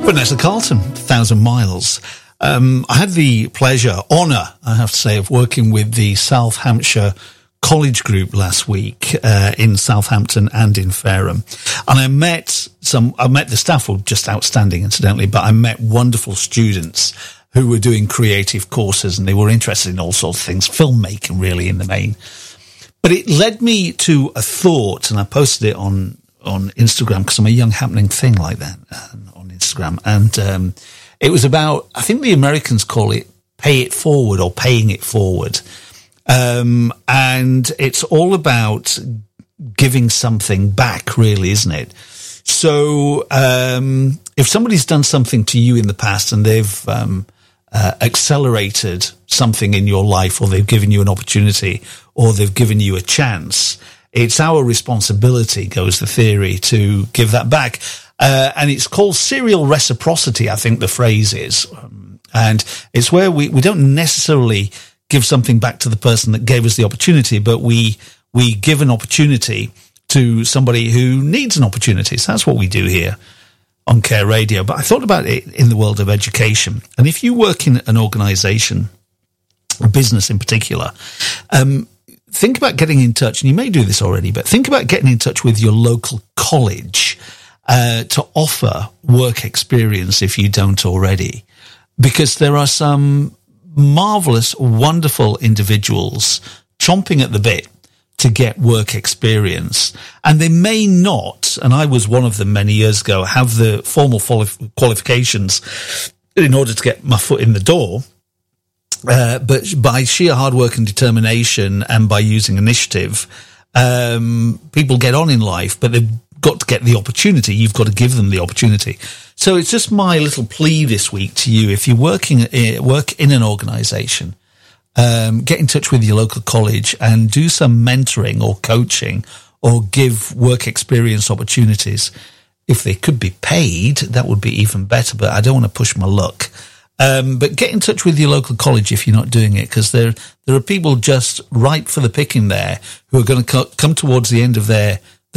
Vanessa Carlton, 1,000 Miles. I had the honour, I have to say, of working with the South Hampshire College Group last week in Southampton and in Fareham. And I met the staff were just outstanding, incidentally, but I met wonderful students who were doing creative courses, and they were interested in all sorts of things, filmmaking really in the main. But it led me to a thought, and I posted it on Instagram because I'm a young happening thing like that on Instagram. And it was about, I think the Americans call it pay it forward or paying it forward. And it's all about giving something back, really, isn't it? So if somebody's done something to you in the past and they've accelerated something in your life, or they've given you an opportunity, or they've given you a chance, it's our responsibility, goes the theory, to give that back. And it's called serial reciprocity, I think the phrase is. And it's where we don't necessarily give something back to the person that gave us the opportunity, but we give an opportunity to somebody who needs an opportunity. So that's what we do here on Care Radio. But I thought about it in the world of education. And if you work in an organisation, a business in particular, think about getting in touch, and you may do this already, but think about getting in touch with your local college to offer work experience if you don't already. Because there are some marvellous, wonderful individuals chomping at the bit to get work experience. And they may not, and I was one of them many years ago, have the formal qualifications in order to get my foot in the door. But by sheer hard work and determination and by using initiative, people get on in life, but they've got to get the opportunity. You've got to give them the opportunity. So it's just my little plea this week to you. If you work in an organisation, get in touch with your local college and do some mentoring or coaching or give work experience opportunities. If they could be paid, that would be even better, but I don't want to push my luck. But get in touch with your local college if you're not doing it, because there are people just ripe for the picking there who are going to come towards the end of their